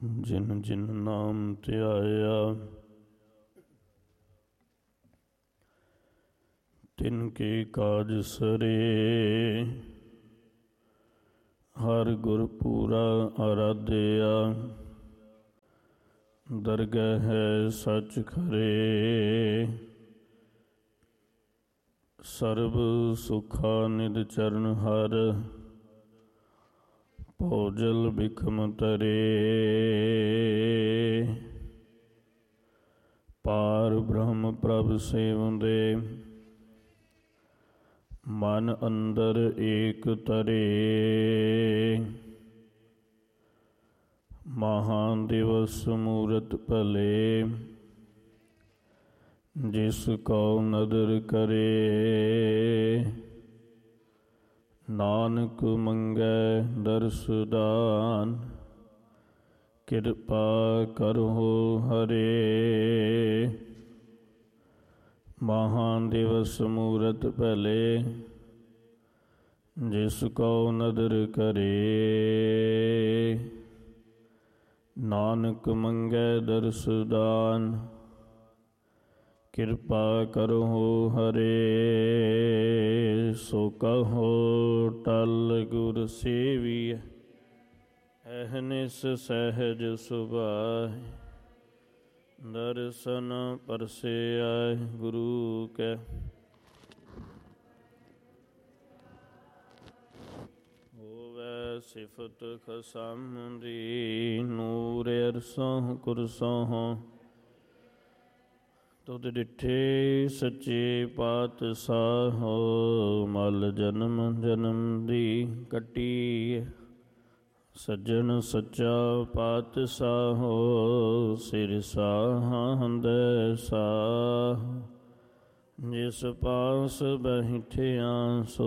ਜਿਨ ਜਿਨ ਨਾਮ ਧਿਆਇਆ ਤਿਨ ਕੇ ਕਾਜ ਸਰੇ। ਹਰ ਗੁਰ ਪੂਰਾ ਆਰਾਧਿਆ ਦਰਗਹਿ ਹੈ ਸਚ ਖਰੇ। ਸਰਬ ਸੁਖਾ ਨਿਦ ਚਰਨ ਹਰ ਭੋਜਲ ਬਿਖਮ ਤਰੇ। ਪਾਰ ਬ੍ਰਹਮ ਪ੍ਰਭ ਸੇਵੰਦੇ ਮਨ ਅੰਦਰ ਏਕ ਤਰੇ। ਮਹਾ ਦਿਵਸ ਮੂਰਤ ਭਲੇ ਜਿਸ ਕਉ ਨਦਰ ਕਰੇ। ਨਾਨਕ ਮੰਗੈ ਦਰਸ ਦਾਨ ਕਿਰਪਾ ਕਰਹੁ ਹਰੇ। ਮਹਾ ਦਿਵਸ ਮੂਰਤ ਭਲੇ ਜਿਸ ਕਉ ਨਦਰ ਕਰੇ। ਨਾਨਕ ਮੰਗੈ ਦਰਸ ਦਾਨ ਕਿਰਪਾ ਕਰਹੁ ਹਰੇ। ਸੋ ਕਹੋ ਟਲ ਗੁਰ ਸੇਵੀਐ ਅਹਨਿਸ ਸਹਿਜ ਸੁਭਾਇ। ਦਰਸ਼ਨ ਪਰਸੈ ਗੁਰੂ ਕੈ ਹੋਵੈ ਸਿਫਤ ਖਸਮ ਦੀ। ਨੂਰ ਅਰਸੋਂ ਕੁਰਸੋਂ ਤੁਧ ਡਿਠੇ ਸੱਚੇ ਪਾਤਸ਼ਾਹੋ। ਮਲ ਜਨਮ ਜਨਮ ਦੀ ਕੱਟੀ ਸੱਜਣ ਸੱਚਾ ਪਾਤਸ਼ਾਹੋ। ਸਿਰ ਸਾਹੰਦੈ ਸਾਹ ਜਿਸ ਪਾਸ ਬੈਠਿਆ ਸੋ